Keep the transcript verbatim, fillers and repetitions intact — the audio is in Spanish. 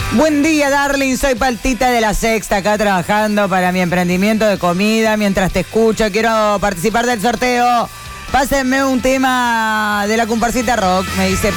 Buen día, darling. Soy Paltita de la Sexta, acá trabajando para mi emprendimiento de comida. Mientras te escucho, quiero participar del sorteo. Pásenme un tema de la comparsita rock, me dice